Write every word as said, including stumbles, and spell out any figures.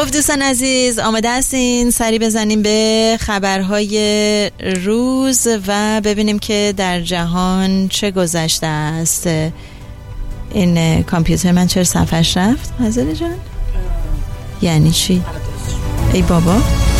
خب دوستان عزیز، آماده هستین سری بزنیم به خبرهای روز و ببینیم که در جهان چه گذشته است. این کامپیوتر من چرا صفحش رفت؟ حضر جان؟ یعنی چی؟ ای بابا